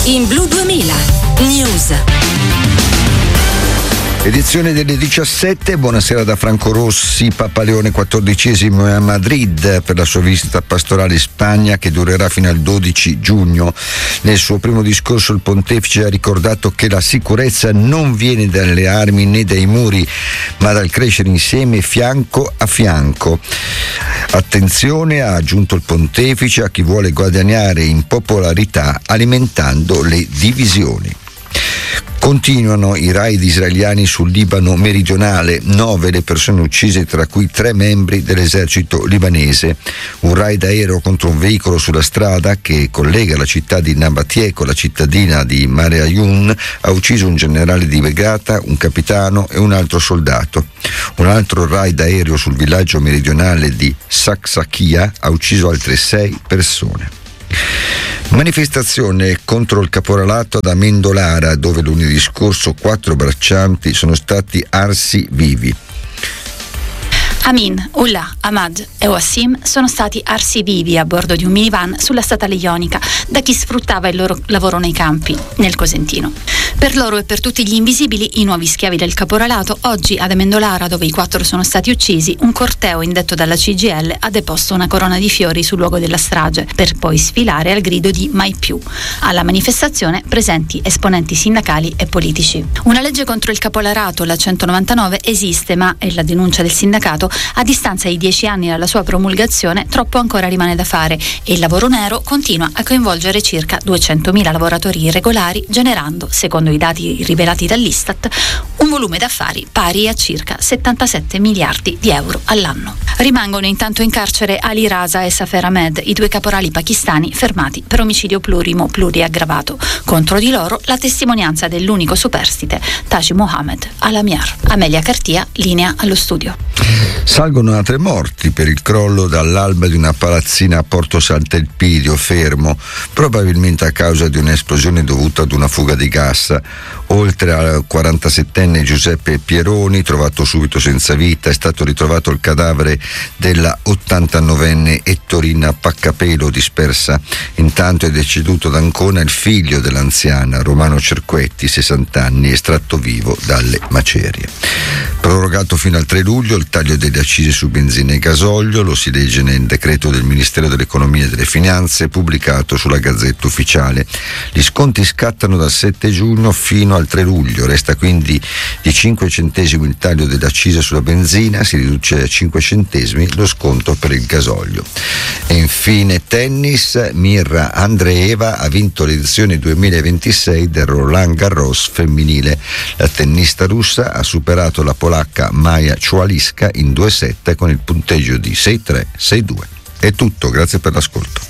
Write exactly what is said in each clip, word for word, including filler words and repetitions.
In Blu duemila News. Edizione delle diciassette, buonasera da Franco Rossi. Papa Leone quattordicesimo è a Madrid per la sua visita pastorale in Spagna che durerà fino al dodici giugno. Nel suo primo discorso il pontefice ha ricordato che la sicurezza non viene dalle armi né dai muri, ma dal crescere insieme fianco a fianco. Attenzione, ha aggiunto il pontefice, a chi vuole guadagnare in popolarità alimentando le divisioni. Continuano i raid israeliani sul Libano meridionale, nove le persone uccise, tra cui tre membri dell'esercito libanese. Un raid aereo contro un veicolo sulla strada che collega la città di Nabatie con la cittadina di Mare Ayun ha ucciso un generale di brigata, un capitano e un altro soldato. Un altro raid aereo sul villaggio meridionale di Saksakia ha ucciso altre sei persone. Manifestazione contro il caporalato ad Amendolara, dove lunedì scorso quattro braccianti sono stati arsi vivi. Amin, Ullah, Ahmad e Wassim sono stati arsi vivi a bordo di un minivan sulla statale ionica da chi sfruttava il loro lavoro nei campi, nel Cosentino. Per loro e per tutti gli invisibili, i nuovi schiavi del caporalato, oggi ad Amendolara, dove i quattro sono stati uccisi, un corteo indetto dalla C G I L ha deposto una corona di fiori sul luogo della strage, per poi sfilare al grido di mai più. Alla manifestazione presenti esponenti sindacali e politici. Una legge contro il caporalato, la centonovantanove, esiste, ma, è la denuncia del sindacato, a distanza di dieci anni dalla sua promulgazione, troppo ancora rimane da fare e il lavoro nero continua a coinvolgere circa duecentomila lavoratori irregolari, generando, secondo i dati rivelati dall'Istat, un volume d'affari pari a circa settantasette miliardi di euro all'anno. Rimangono intanto in carcere Ali Raza e Safer Ahmed, i due caporali pakistani fermati per omicidio plurimo pluriaggravato. Contro di loro la testimonianza dell'unico superstite, Taji Mohammed Alamiar. Amelia Cartia, linea allo studio. Salgono a tre morti per il crollo dall'alba di una palazzina a Porto Sant'Elpidio, Fermo, probabilmente a causa di un'esplosione dovuta ad una fuga di gas. Oltre al quarantasettenne Giuseppe Pieroni, trovato subito senza vita, è stato ritrovato il cadavere della ottantanovenne Ettorina Paccapelo, dispersa. Intanto è deceduto ad Ancona il figlio dell'anziana, Romano Cerquetti, sessanta anni, estratto vivo dalle macerie. Prorogato fino al tre luglio il taglio delle accise su benzina e gasolio, lo si legge nel decreto del Ministero dell'Economia e delle Finanze pubblicato sulla Gazzetta Ufficiale. Gli sconti scattano dal sette giugno fino al tre luglio, resta quindi di cinque centesimi il taglio delle accise sulla benzina, si riduce a cinque centesimi lo sconto per il gasolio. E infine tennis, Mirra Andreeva ha vinto l'edizione duemilaventisei del Roland Garros femminile. La tennista russa ha superato la polacca Maja Ciualiska in due set con il punteggio di sei tre sei due. È tutto, grazie per l'ascolto.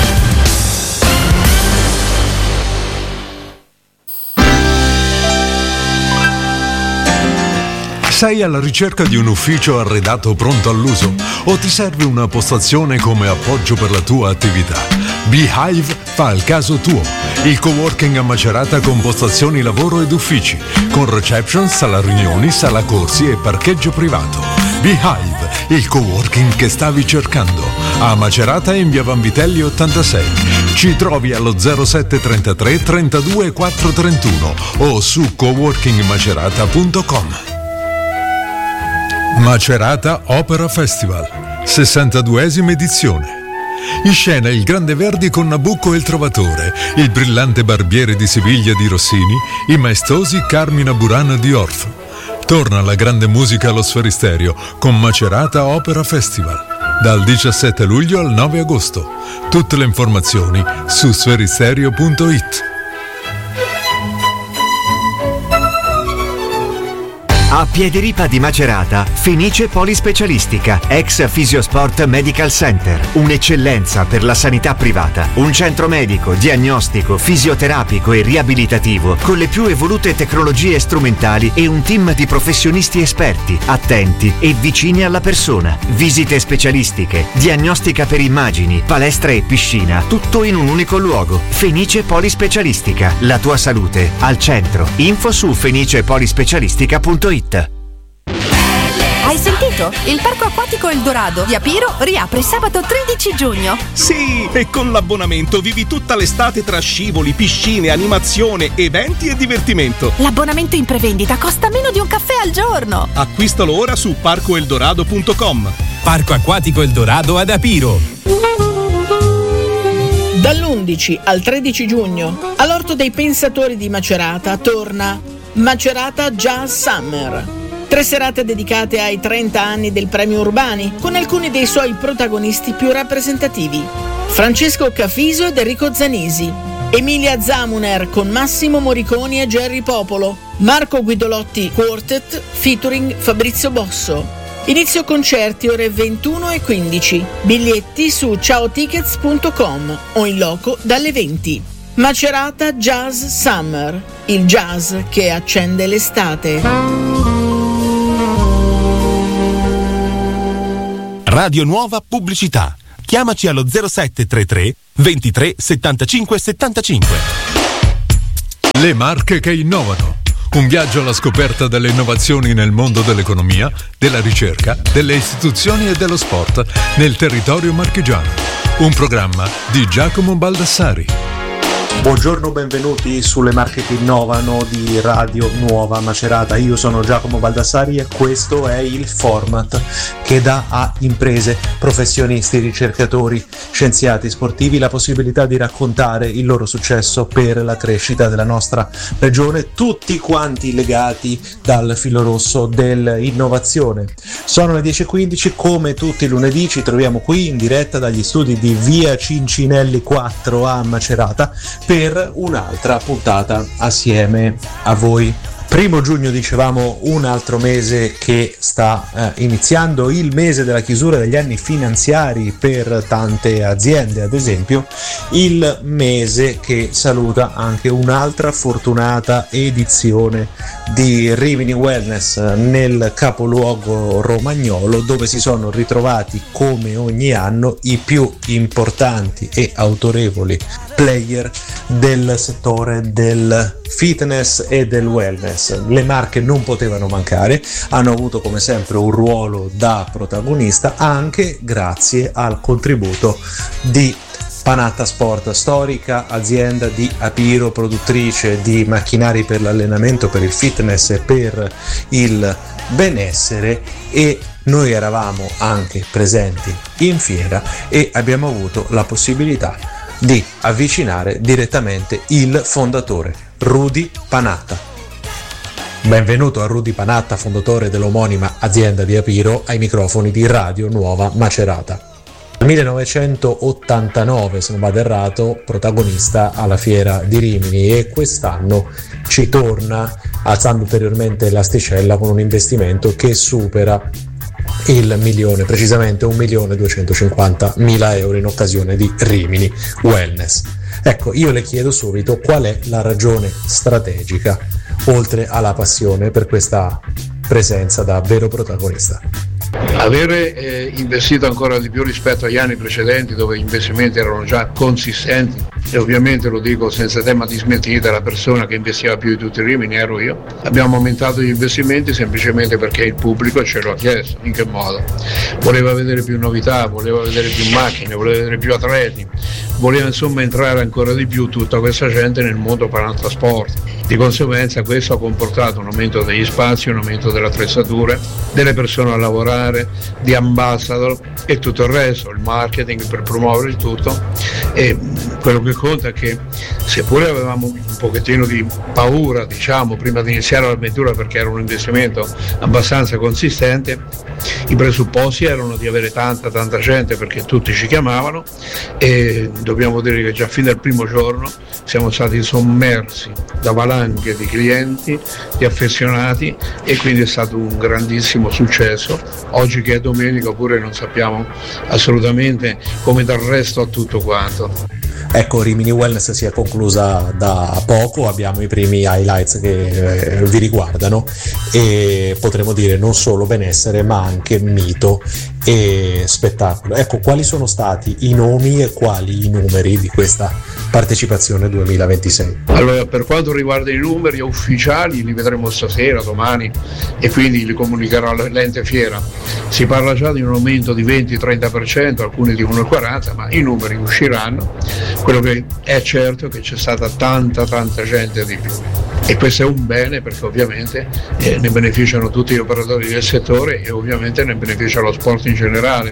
Sei alla ricerca di un ufficio arredato pronto all'uso o ti serve una postazione come appoggio per la tua attività? Beehive fa il caso tuo. Il coworking a Macerata con postazioni lavoro ed uffici, con reception, sala riunioni, sala corsi e parcheggio privato. Beehive, il coworking che stavi cercando. A Macerata in via Vanvitelli ottantasei. Ci trovi allo zero sette trentatré trentadue quattro trentuno o su coworking macerata punto com. Macerata Opera Festival, sessantaduesima edizione. In scena il Grande Verdi con Nabucco e il Trovatore, il brillante Barbiere di Siviglia di Rossini, i maestosi Carmina Burana di Orff. Torna la grande musica allo Sferisterio con Macerata Opera Festival, dal diciassette luglio al nove agosto. Tutte le informazioni su sferisterio punto it. A Piediripa di Macerata, Fenice Polispecialistica, ex Fisiosport Medical Center. Un'eccellenza per la sanità privata. Un centro medico, diagnostico, fisioterapico e riabilitativo con le più evolute tecnologie strumentali e un team di professionisti esperti, attenti e vicini alla persona. Visite specialistiche, diagnostica per immagini, palestra e piscina, tutto in un unico luogo. Fenice Polispecialistica, la tua salute al centro. Info su fenice polispecialistica punto it. Hai Hai sentito? Il Parco Acquatico Eldorado di Apiro riapre sabato tredici giugno. Sì, e con l'abbonamento vivi tutta l'estate tra scivoli, piscine, animazione, eventi e divertimento. L'abbonamento in prevendita costa meno di un caffè al giorno. Acquistalo ora su parco eldorado punto com. Parco Acquatico Eldorado ad Apiro. Dall'undici al tredici giugno all'Orto dei Pensatori di Macerata torna Macerata Jazz Summer. Tre serate dedicate ai trenta anni del Premio Urbani, con alcuni dei suoi protagonisti più rappresentativi: Francesco Cafiso ed Enrico Zanisi, Emilia Zamuner con Massimo Moriconi e Gerry Popolo, Marco Guidolotti Quartet featuring Fabrizio Bosso. Inizio concerti ore ventuno e quindici. Biglietti su ciao tickets punto com o in loco dalle venti. Macerata Jazz Summer, il jazz che accende l'estate. Radio Nuova Pubblicità. Chiamaci allo zero sette tre tre ventitré settantacinque settantacinque. Le marche che innovano. Un viaggio alla scoperta delle innovazioni nel mondo dell'economia, della ricerca, delle istituzioni e dello sport nel territorio marchigiano. Un programma di Giacomo Baldassari. Buongiorno, benvenuti sulle marche che innovano di Radio Nuova Macerata. Io sono Giacomo Baldassari e questo è il format che dà a imprese, professionisti, ricercatori, scienziati sportivi la possibilità di raccontare il loro successo per la crescita della nostra regione, tutti quanti legati dal filo rosso dell'innovazione. Sono le dieci e quindici, come tutti i lunedì ci troviamo qui in diretta dagli studi di Via Cincinelli quattro a Macerata per un'altra puntata assieme a voi. Primo giugno, dicevamo, un altro mese che sta eh, iniziando, il mese della chiusura degli anni finanziari per tante aziende, ad esempio il mese che saluta anche un'altra fortunata edizione di Rimini Wellness nel capoluogo romagnolo, dove si sono ritrovati come ogni anno i più importanti e autorevoli player del settore del fitness e del wellness. Le marche non potevano mancare, hanno avuto come sempre un ruolo da protagonista anche grazie al contributo di Panatta Sport, storica azienda di Apiro, produttrice di macchinari per l'allenamento, per il fitness e per il benessere, e noi eravamo anche presenti in fiera e abbiamo avuto la possibilità di avvicinare direttamente il fondatore, Rudy Panatta. Benvenuto a Rudy Panatta, fondatore dell'omonima azienda di Apiro, ai microfoni di Radio Nuova Macerata. Nel millenovecentottantanove, se non vado errato, protagonista alla Fiera di Rimini, e quest'anno ci torna alzando ulteriormente l'asticella con un investimento che supera il milione, precisamente un milione duecentocinquantamila euro in occasione di Rimini Wellness. Ecco, io le chiedo subito qual è la ragione strategica, oltre alla passione, per questa presenza da vero protagonista. Avere eh, investito ancora di più rispetto agli anni precedenti, dove gli investimenti erano già consistenti, e ovviamente lo dico senza tema di smentita, la persona che investiva più di tutti i Rimini ero io. Abbiamo aumentato gli investimenti semplicemente perché il pubblico ce lo ha chiesto. In che modo? Voleva vedere più novità, voleva vedere più macchine, voleva vedere più atleti, voleva insomma entrare ancora di più tutta questa gente nel mondo Panatta Sport. Di conseguenza questo ha comportato un aumento degli spazi, un aumento delle attrezzature, delle persone a lavorare, di ambassador e tutto il resto, il marketing per promuovere il tutto. E quello che conta è che, seppure avevamo un pochettino di paura, diciamo, prima di iniziare l'avventura, perché era un investimento abbastanza consistente, i presupposti erano di avere tanta tanta gente, perché tutti ci chiamavano, e dobbiamo dire che già fin dal primo giorno siamo stati sommersi da valanghe di clienti, di affezionati, e quindi è stato un grandissimo successo. Oggi che è domenica pure non sappiamo assolutamente come dar resto a tutto quanto. Ecco, Rimini Wellness si è conclusa da poco, abbiamo i primi highlights che eh, vi riguardano, e potremo dire non solo benessere ma anche mito e spettacolo. Ecco, quali sono stati i nomi e quali i numeri di questa partecipazione duemilaventisei? Allora, per quanto riguarda i numeri ufficiali li vedremo stasera, domani, e quindi li comunicherà l'ente fiera. Si parla già di un aumento di venti trenta per cento, alcuni dicono il quaranta per cento, ma i numeri usciranno. Quello che è certo è che c'è stata tanta tanta gente di più, e questo è un bene, perché ovviamente eh, ne beneficiano tutti gli operatori del settore e ovviamente ne beneficia lo sport in generale.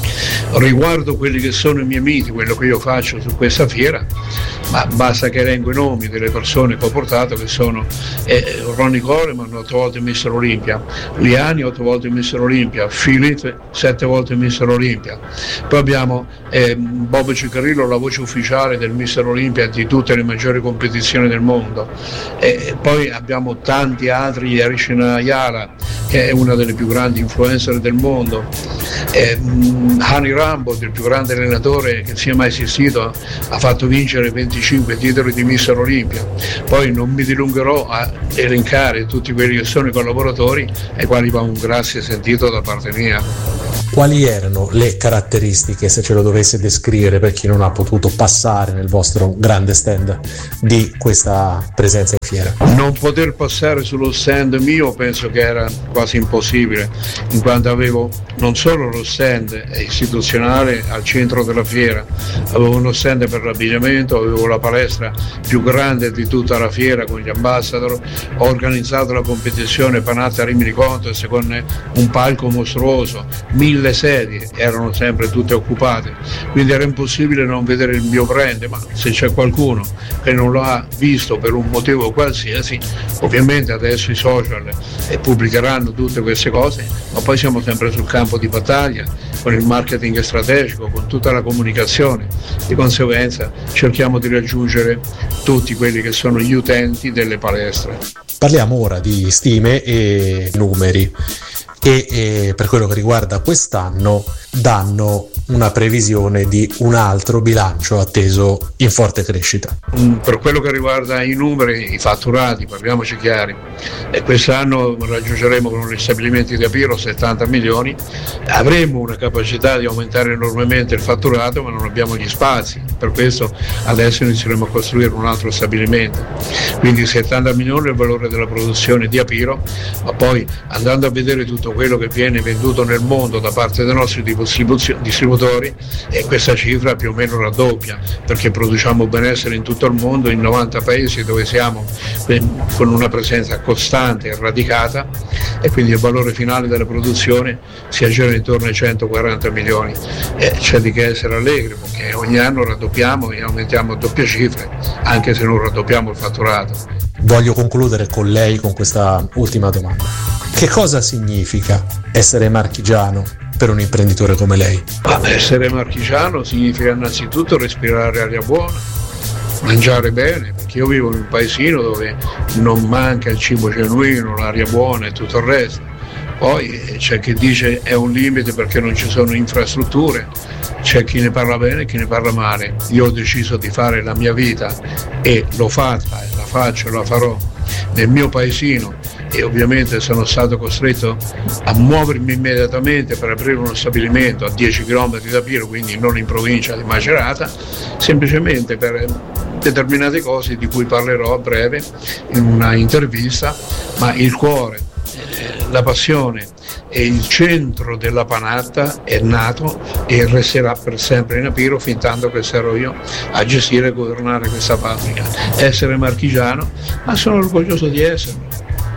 Riguardo quelli che sono i miei miti, quello che io faccio su questa fiera, ma basta che elenco i nomi delle persone che ho portato, che sono eh, Ronnie Coleman, otto volte mister Olimpia, Liani, otto volte mister Olimpia, Philip, sette volte mister Olimpia. Poi abbiamo eh, Bob Ciccarillo, la voce ufficiale del mister Olimpia di tutte le maggiori competizioni del mondo. E poi abbiamo tanti altri, Arishina Ayala, che è una delle più grandi influencer del mondo, eh, Hani Rambo, il più grande allenatore che sia mai esistito, ha fatto vincere venticinque titoli di mister Olimpia. Poi non mi dilungherò a elencare tutti quelli che sono i collaboratori, ai quali va un grazie sentito da parte mia. Quali erano le caratteristiche, se ce lo dovesse descrivere per chi non ha potuto passare nel vostro grande stand, di questa presenza in fiera? Non poter passare sullo stand mio penso che era quasi impossibile, in quanto avevo non solo lo stand istituzionale al centro della fiera, avevo uno stand per l'abbigliamento, avevo la palestra più grande di tutta la fiera con gli ambassador, ho organizzato la competizione Panatta Rimini Contest con un palco mostruoso, mille sedie, erano sempre tutte occupate, quindi era impossibile non vedere il mio brand. Ma se c'è qualcuno che non lo ha visto per un motivo qualsiasi, ovviamente adesso i social eh, pubblicheranno tutte queste cose, ma poi siamo sempre sul campo di battaglia con il marketing strategico, con tutta la comunicazione, di conseguenza cerchiamo di raggiungere tutti quelli che sono gli utenti delle palestre. Parliamo ora di stime e numeri. E, e per quello che riguarda quest'anno danno una previsione di un altro bilancio atteso in forte crescita. Per quello che riguarda i numeri, i fatturati, parliamoci chiari, e quest'anno raggiungeremo con gli stabilimenti di Apiro settanta milioni, avremo una capacità di aumentare enormemente il fatturato, ma non abbiamo gli spazi, per questo adesso inizieremo a costruire un altro stabilimento, quindi settanta milioni è il valore della produzione di Apiro, ma poi andando a vedere tutto quello che viene venduto nel mondo da parte dei nostri distributori, e questa cifra più o meno raddoppia, perché produciamo benessere in tutto il mondo, in novanta paesi dove siamo con una presenza costante e radicata, e quindi il valore finale della produzione si aggira intorno ai centoquaranta milioni. E c'è di che essere allegri, perché ogni anno raddoppiamo e aumentiamo a doppie cifre, anche se non raddoppiamo il fatturato. Voglio concludere con lei con questa ultima domanda. Che cosa significa essere marchigiano per un imprenditore come lei? Ma essere marchigiano significa innanzitutto respirare aria buona, mangiare bene, perché io vivo in un paesino dove non manca il cibo genuino, l'aria buona e tutto il resto. Poi c'è chi dice è un limite perché non ci sono infrastrutture, c'è chi ne parla bene e chi ne parla male. Io ho deciso di fare la mia vita e l'ho fatta, e la faccio e la farò nel mio paesino, e ovviamente sono stato costretto a muovermi immediatamente per aprire uno stabilimento a dieci chilometri da Piro, quindi non in provincia di Macerata, semplicemente per determinate cose di cui parlerò a breve in una intervista, ma il cuore, la passione e il centro della Panatta è nato e resterà per sempre in Apiro fin tanto che sarò io a gestire e governare questa fabbrica. Essere marchigiano, ma sono orgoglioso di esserlo,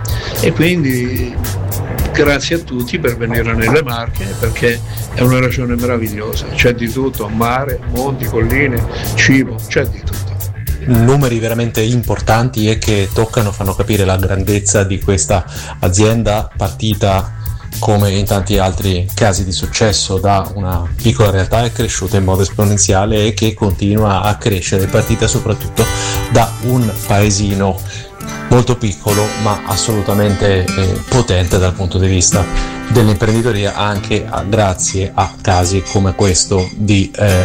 e quindi grazie a tutti per venire nelle Marche, perché è una regione meravigliosa, c'è di tutto, mare, monti, colline, cibo, c'è di tutto. Numeri veramente importanti e che toccano, fanno capire la grandezza di questa azienda partita, come in tanti altri casi di successo, da una piccola realtà, è cresciuta in modo esponenziale e che continua a crescere, partita soprattutto da un paesino molto piccolo ma assolutamente eh, potente dal punto di vista dell'imprenditoria, anche a, grazie a casi come questo di eh,